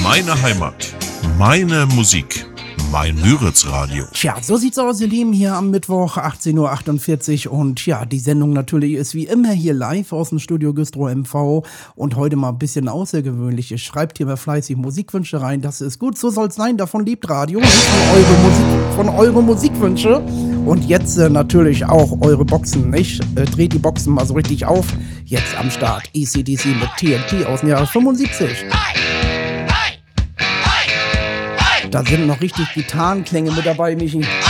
Meine Heimat, meine Musik, mein Müritz-Radio. Tja, so sieht's aus, ihr Lieben, hier am Mittwoch 18.48 Uhr und ja, die Sendung natürlich ist wie immer hier live aus dem Studio Güstrow MV und heute mal ein bisschen außergewöhnlich. Ihr schreibt hier mal fleißig Musikwünsche rein, das ist gut, so soll's sein, davon lebt Radio, von eure Musikwünsche und jetzt natürlich auch eure Boxen, nicht? Dreht die Boxen mal so richtig auf, jetzt am Start, AC/DC mit TNT aus dem Jahre 75. Da sind noch richtig Gitarrenklänge mit dabei, Michi.